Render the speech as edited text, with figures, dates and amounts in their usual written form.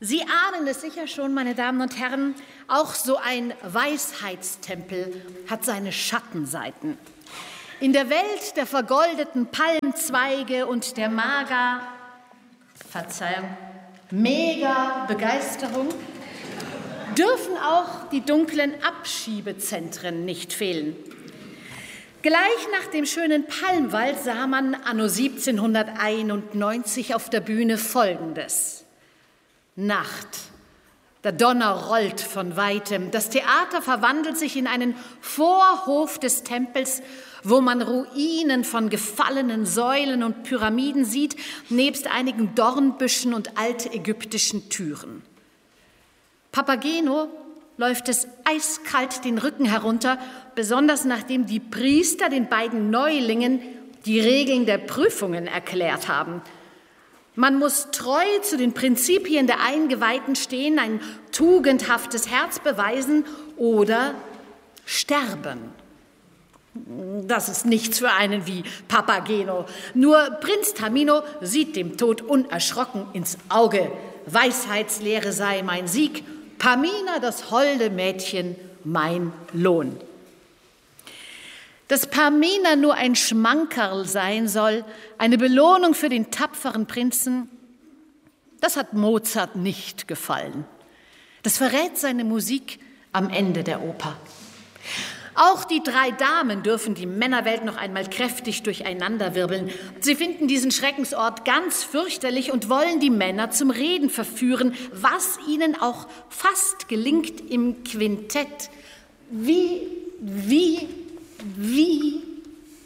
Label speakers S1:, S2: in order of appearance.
S1: Sie ahnen es sicher schon, meine Damen und Herren, auch so ein Weisheitstempel hat seine Schattenseiten. In der Welt der vergoldeten Palmzweige und der mega Begeisterung dürfen auch die dunklen Abschiebezentren nicht fehlen. Gleich nach dem schönen Palmwald sah man anno 1791 auf der Bühne Folgendes. Nacht. Der Donner rollt von Weitem. Das Theater verwandelt sich in einen Vorhof des Tempels, wo man Ruinen von gefallenen Säulen und Pyramiden sieht, nebst einigen Dornbüschen und altägyptischen Türen. Papageno läuft es eiskalt den Rücken herunter, besonders nachdem die Priester den beiden Neulingen die Regeln der Prüfungen erklärt haben. Man muss treu zu den Prinzipien der Eingeweihten stehen, ein tugendhaftes Herz beweisen oder sterben. Das ist nichts für einen wie Papageno. Nur Prinz Tamino sieht dem Tod unerschrocken ins Auge. Weisheitslehre sei mein Sieg, Pamina, das holde Mädchen, mein Lohn. Dass Pamina nur ein Schmankerl sein soll, eine Belohnung für den tapferen Prinzen, das hat Mozart nicht gefallen. Das verrät seine Musik am Ende der Oper. Auch die drei Damen dürfen die Männerwelt noch einmal kräftig durcheinanderwirbeln. Sie finden diesen Schreckensort ganz fürchterlich und wollen die Männer zum Reden verführen, was ihnen auch fast gelingt im Quintett. Wie